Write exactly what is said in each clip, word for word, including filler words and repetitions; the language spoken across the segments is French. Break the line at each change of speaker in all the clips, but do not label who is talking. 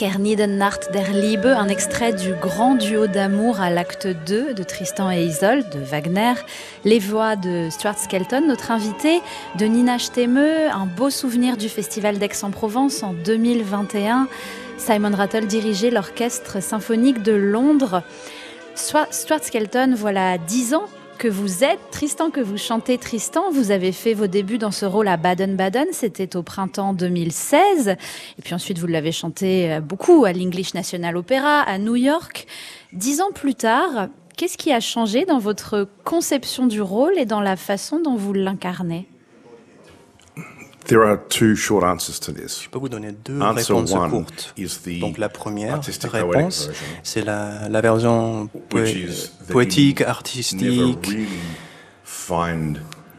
Kerniden Nacht der Liebe, un extrait du grand duo d'amour à l'acte deux de Tristan et Isolde de Wagner, les voix de Stuart Skelton, notre invité, de Nina Stemeux, un beau souvenir du Festival d'Aix-en-Provence en deux mille vingt et un. Simon Rattle dirigeait l'Orchestre symphonique de Londres. Stuart Skelton, voilà dix ans que vous êtes Tristan, que vous chantez Tristan. Vous avez fait vos débuts dans ce rôle à Baden-Baden, c'était au printemps deux mille seize. Et puis ensuite, vous l'avez chanté beaucoup à l'English National Opera, à New York. Dix ans plus tard, qu'est-ce qui a changé dans votre conception du rôle et dans la façon dont vous l'incarnez ?
There are two short answers to this.
Je peux vous donner deux
Answer
réponses
one
courtes.
is the
Donc la première
artistic
réponse,
poetic version,
c'est la, la version poé-
which is that
poétique,
you
artistique,
never really find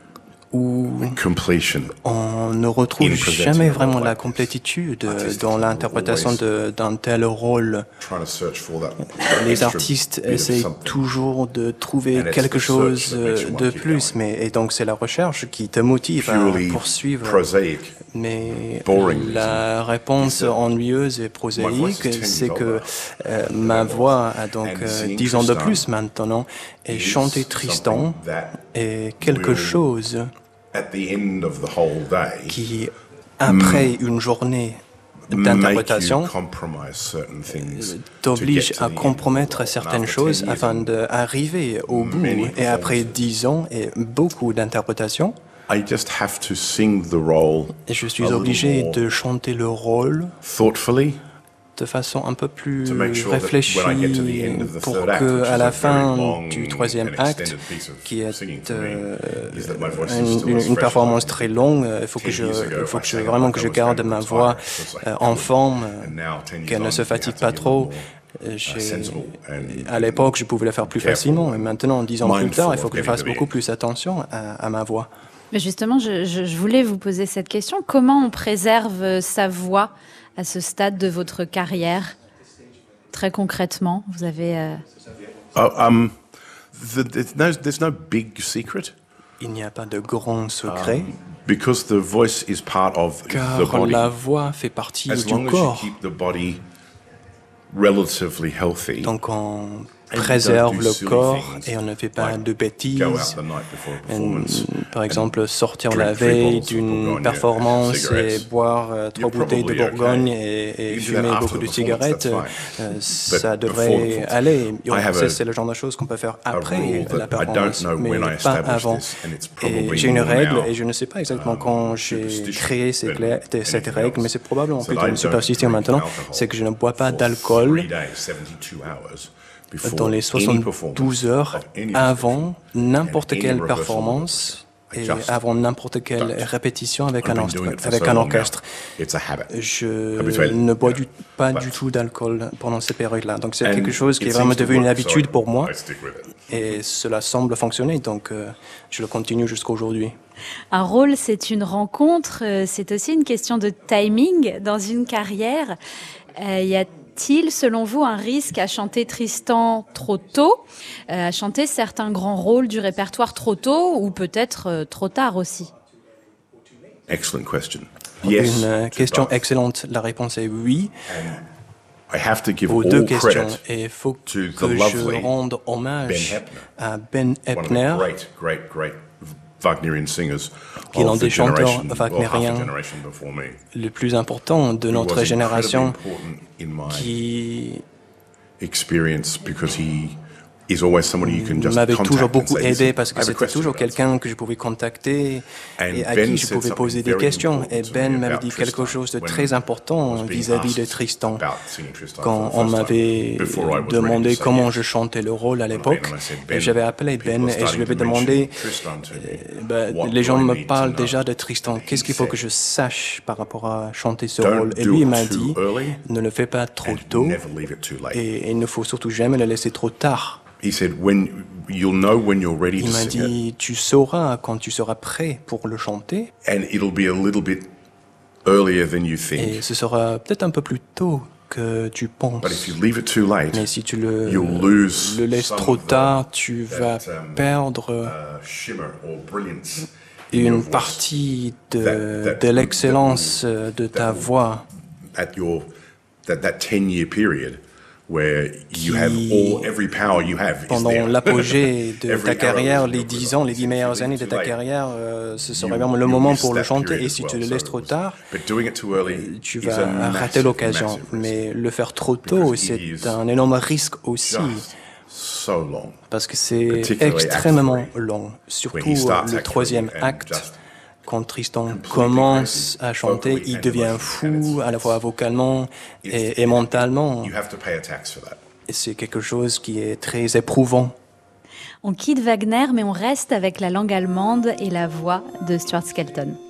où
completion.
on ne retrouve
in presenting
jamais
a role
vraiment la
like this.
complétitude
Artistes
dans
are
l'interprétation
always
de- d'un tel rôle.
Trying to search for that
Les
extra
artistes
bit of
essayent
something.
toujours de trouver
And it's
quelque
the
chose
search that makes you
euh,
want
de
to keep
plus,
going.
mais et donc c'est la recherche qui te motive à
Purely
poursuivre.
prosaic.
Mais
boring
la réponse
is that
ennuyeuse et
my voice
prosaïque,
is ten
c'est
years
que
older.
euh, ma voix a donc
And
euh,
singing
dix ans de
Tristan
plus maintenant, et
is
chanter Tristan
something that
est quelque
will,
chose
at the end of the whole day,
qui, après une journée
make you
d'interprétation,
compromise certain things
t'oblige
to get to
à
the end
compromettre
of the role.
certaines
And after
choses
ten years
afin
and
d'arriver au bout.
many
Et après
performances,
dix ans et beaucoup d'interprétations,
I just have to sing the role
et je suis
a little
obligé
more
de chanter le rôle
thoughtfully
de façon un peu plus
to make sure that
réfléchie
when I get to the end of the
pour
third act,
que
which
à
is
la
a very
fin
long
du troisième
and
acte,
extended piece of
qui est
singing for me,
euh,
is that my voice is
une,
still
une-
as
une
fresh
performance
as
très longue, il faut que
ten
je,
years ago
il faut
I
que je,
sang it
vraiment
like
que
I
je
was
garde
going to
ma
retire
voix
because I
euh,
couldn't.
en forme,
And now, ten years
qu'elle ne
on,
se
you
fatigue
have to
pas
be a little
trop.
more,
Euh,
uh,
j'ai-
sensible and-
À l'époque, je pouvais le faire plus
careful
facilement,
and
et maintenant, dix ans plus
mindful
tard, il faut
of
que je
getting
fasse
to the
beaucoup
end.
plus attention à, à ma voix.
Mais justement, je, je- je voulais vous poser cette question. Comment on préserve euh, sa voix à ce stade de votre carrière ? Très concrètement, vous avez... euh,
Oh, um, the, there's, no, there's no big secret
Il n'y a pas de grand secret,
because the voice is part of the
car
body.
la voix fait partie
As
du
long as you
corps.
keep the body relatively healthy,
Donc on
And you
préserve
don't do
le
silly
corps
things
et on ne fait pas
like
de
go out
bêtises.
the night before a
Et,
performance,
par exemple, sortir
drink
la
three
veille
bottles of
d'une
Bourgogne,
performance et
cigarettes.
boire euh, trois
You're
bouteilles de
probably
Bourgogne
okay.
et, et
You can do
fumer
that after
beaucoup de
the performance,
cigarettes,
that's fine.
euh,
But
ça
before the
devrait
performance,
aller.
I have
C'est
a-
c'est le genre de choses qu'on peut faire
a
après
rule
la
that I don't
performance,
know
mais
when I
pas
established
avant.
this, and it's
Et
probably
j'ai une
more
règle,
now,
et je ne sais pas exactement
um,
quand j'ai
superstition
créé ces
than
clés- cette
anything
règle,
else.
mais c'est probablement
So
plutôt
I
une
don't
superstition
drink
maintenant,
alcohol
c'est que je ne bois pas
for
d'alcool
three days, seventy-two hours before
dans les
any
soixante-douze
performance
heures
of any
avant
description
n'importe
and any
quelle
rehearsal
performance
I
et
just
avant n'importe quelle
don't.
répétition avec
I've
un,
been
orchestre-
doing it for
avec
so
un
long
orchestre.
now. It's a habit.
Je
Habituel,
ne bois
yeah.
du, pas
But-
du tout d'alcool pendant cette période-là. Donc c'est
And
quelque chose qui
it
est vraiment
seems to
devenu une
work, so
habitude
I-
pour moi
I stick with it.
et cela semble fonctionner. Donc euh, je le continue jusqu'à aujourd'hui.
Un rôle, c'est une rencontre, euh, c'est aussi une question de timing dans une carrière. Euh, y a-t-il, selon vous, un risque à chanter Tristan trop tôt, euh, à chanter certains grands rôles du répertoire trop tôt ou peut-être euh, trop tard aussi ?
Excellent question. Yes,
Une euh,
to
question
both.
excellente. La réponse est oui
I have to give
aux
all
deux questions.
credit
Et il faut
to
que
the
je
lovely
rende hommage
Ben Heppner,
à Ben
one of the
Heppner,
great, great, great Wagnerian singers
qui est l'un
of the
des chanteurs
generation, well, half a
wagnériens
generation before me.
le plus important de
He
notre
was
génération,
incredibly important in my
qui
experience because he is always somebody you can just
m'avait
contact
toujours
and
beaucoup
say,
aidé
"Listen,
parce
I
que
have a
c'était
question
toujours
about
quelqu'un que je pouvais contacter
And
et à
Ben
qui je
said
pouvais
something
poser des
very
questions.
important
Et
to
Ben
me
m'avait
about
dit quelque
Tristan
chose de
when
très
I
important
was being
vis-à-vis de
asked
Tristan.
about singing Tristan
Quand
for the
on
first
m'avait
time, before I was
demandé
ready to say
comment
yes.
je chantais le rôle à
Ben,
l'époque,
and I said,
et
"Ben,
j'avais appelé
people
Ben
are
et je lui
starting
avais
to mention
demandé,
Tristan to me.
euh, bah,
What
les
do
gens
I
me
need to
parlent
know?"
déjà de Tristan,
And
qu'est-ce
he
qu'il faut que
said,
je sache par rapport à chanter ce
"Don't
rôle? Et
do
lui, il
it
m'a
too
dit,
early
ne le fais pas trop
and
tôt
never leave it too late."
et il ne faut surtout jamais le laisser trop tard.
He said, "When you'll know when you're ready
Il
to
m'a
sing it,
dit, tu sauras quand tu seras prêt pour le chanter,
and it'll be a little bit earlier than you think.
et ce sera peut-être un peu plus tôt que tu penses.
But if you leave it too late,
Mais si tu le,
you'll lose
le laisses
some
trop
of the-
tard, tu vas
that, um,
perdre
uh, shimmer or brilliance in your
une
voice
partie
that-
de,
that-
de l'excellence de ta
that-
voix
at your that that ten-year period where you have all every power you have is
Pendant
there.
l'apogée de
Every
ta carrière,
arrow is in
les
your
dix
quiver.
ans, les dix
If you
meilleures
leave
années de
too
ta
late,
carrière, euh, ce serait
you-
vraiment le
you
moment
miss
pour le
that
chanter.
period
Et
as
si
well.
tu le
So
laisses trop tard,
but doing it too early
tu
is
vas
a
rater
massive,
l'occasion.
massive risk.
Mais le faire trop tôt,
Because it
c'est
is
un énorme risque aussi.
Just so long.
Parce que c'est
Particularly act
extrêmement
three,
long. Surtout
when he starts
le
act
troisième
three and
acte.
just
Quand Tristan
completely
commence
crazy,
à chanter,
vocally
il
and
devient
emotionally,
fou,
and
à la fois vocalement
It's-
et, et mentalement.
You have to pay a tax for that.
Et c'est quelque chose qui est très éprouvant.
On quitte Wagner, mais on reste avec la langue allemande et la voix de Stuart Skelton.